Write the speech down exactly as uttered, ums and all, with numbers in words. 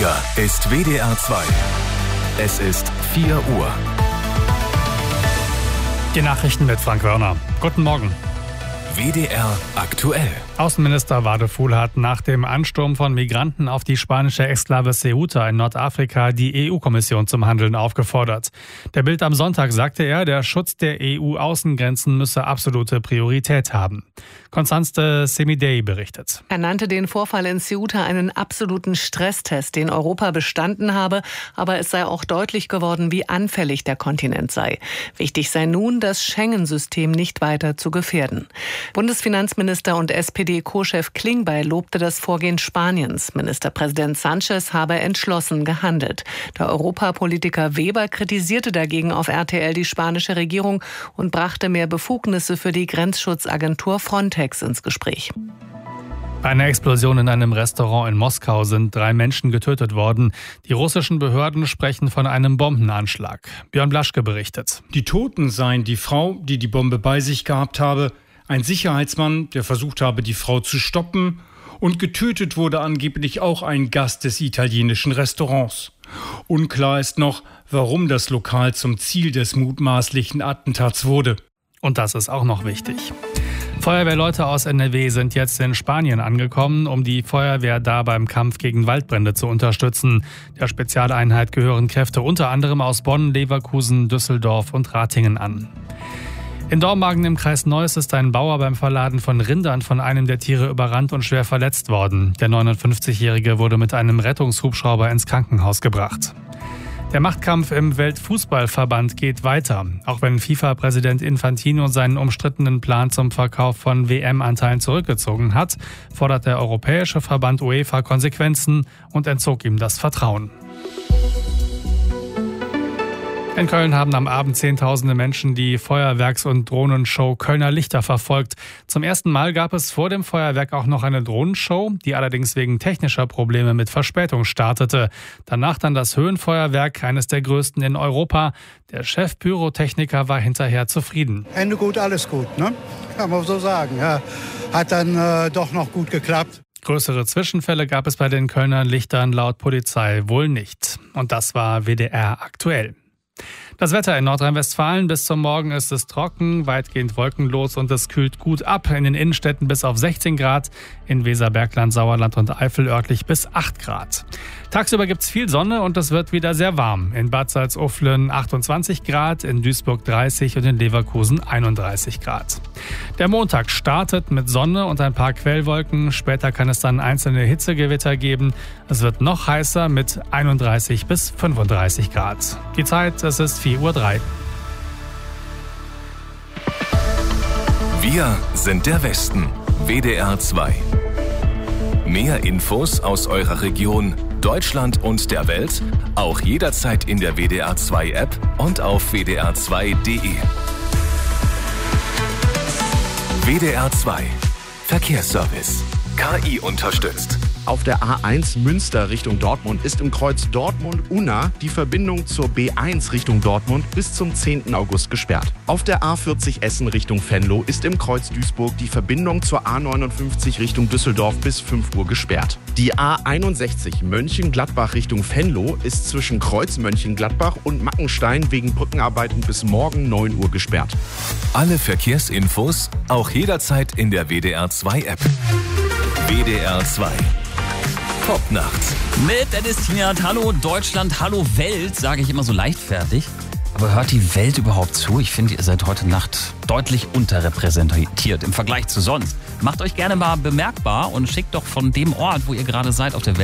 Hier ist W D R zwei. Es ist vier Uhr. Die Nachrichten mit Frank Wörner. Guten Morgen. W D R aktuell. Außenminister Wadefuhl hat nach dem Ansturm von Migranten auf die spanische Exklave Ceuta in Nordafrika die E U-Kommission zum Handeln aufgefordert. Der Bild am Sonntag sagte er, der Schutz der E U-Außengrenzen müsse absolute Priorität haben. Constance Semidey berichtet. Er nannte den Vorfall in Ceuta einen absoluten Stresstest, den Europa bestanden habe, aber es sei auch deutlich geworden, wie anfällig der Kontinent sei. Wichtig sei nun, das Schengen-System nicht weiter zu gefährden. Bundesfinanzminister und S P D-Co-Chef Klingbeil lobte das Vorgehen Spaniens. Ministerpräsident Sánchez habe entschlossen gehandelt. Der Europapolitiker Weber kritisierte dagegen auf R T L die spanische Regierung und brachte mehr Befugnisse für die Grenzschutzagentur Frontex ins Gespräch. Bei einer Explosion in einem Restaurant in Moskau sind drei Menschen getötet worden. Die russischen Behörden sprechen von einem Bombenanschlag. Björn Blaschke berichtet. Die Toten seien die Frau, die die Bombe bei sich gehabt habe, ein Sicherheitsmann, der versucht habe, die Frau zu stoppen, und getötet wurde angeblich auch ein Gast des italienischen Restaurants. Unklar ist noch, warum das Lokal zum Ziel des mutmaßlichen Attentats wurde. Und das ist auch noch wichtig. Feuerwehrleute aus N R W sind jetzt in Spanien angekommen, um die Feuerwehr da beim Kampf gegen Waldbrände zu unterstützen. Der Spezialeinheit gehören Kräfte unter anderem aus Bonn, Leverkusen, Düsseldorf und Ratingen an. In Dormagen im Kreis Neuss ist ein Bauer beim Verladen von Rindern von einem der Tiere überrannt und schwer verletzt worden. Der neunundfünfzigjährige wurde mit einem Rettungshubschrauber ins Krankenhaus gebracht. Der Machtkampf im Weltfußballverband geht weiter. Auch wenn FIFA-Präsident Infantino seinen umstrittenen Plan zum Verkauf von W M-Anteilen zurückgezogen hat, fordert der Europäische Verband UEFA Konsequenzen und entzog ihm das Vertrauen. In Köln haben am Abend Zehntausende Menschen die Feuerwerks- und Drohnenshow Kölner Lichter verfolgt. Zum ersten Mal gab es vor dem Feuerwerk auch noch eine Drohnenshow, die allerdings wegen technischer Probleme mit Verspätung startete. Danach dann das Höhenfeuerwerk, eines der größten in Europa. Der Chef-Pyrotechniker war hinterher zufrieden. Ende gut, alles gut, ne? Kann man so sagen. Ja, hat dann äh, doch noch gut geklappt. Größere Zwischenfälle gab es bei den Kölner Lichtern laut Polizei wohl nicht. Und das war W D R aktuell. Das Wetter in Nordrhein-Westfalen: Bis zum Morgen ist es trocken, weitgehend wolkenlos und es kühlt gut ab. In den Innenstädten bis auf sechzehn Grad, in Weserbergland, Sauerland und Eifel örtlich bis acht Grad. Tagsüber gibt es viel Sonne und es wird wieder sehr warm. In Bad Salzuflen achtundzwanzig Grad, in Duisburg dreißig und in Leverkusen einunddreißig Grad. Der Montag startet mit Sonne und ein paar Quellwolken. Später kann es dann einzelne Hitzegewitter geben. Es wird noch heißer mit einunddreißig bis fünfunddreißig Grad. Die Zeit, es ist vier Uhr drei. Wir sind der Westen. W D R zwei. Mehr Infos aus eurer Region, Deutschland und der Welt, auch jederzeit in der W D R zwei App und auf w d r zwei punkt d e. W D R zwei Verkehrsservice. K I unterstützt. Auf der A eins Münster Richtung Dortmund ist im Kreuz Dortmund-Unna die Verbindung zur B eins Richtung Dortmund bis zum zehnten August gesperrt. Auf der A vierzig Essen Richtung Venlo ist im Kreuz Duisburg die Verbindung zur A neunundfünfzig Richtung Düsseldorf bis fünf Uhr gesperrt. Die A einundsechzig Mönchengladbach Richtung Venlo ist zwischen Kreuz Mönchengladbach und Mackenstein wegen Brückenarbeiten bis morgen neun Uhr gesperrt. Alle Verkehrsinfos auch jederzeit in der W D R zwei App. W D R zwei. Popnacht. Mit Dennis Tienert. Hallo Deutschland, hallo Welt, sage ich immer so leichtfertig. Aber hört die Welt überhaupt zu? Ich finde, ihr seid heute Nacht deutlich unterrepräsentiert im Vergleich zu sonst. Macht euch gerne mal bemerkbar und schickt doch von dem Ort, wo ihr gerade seid, auf der Welt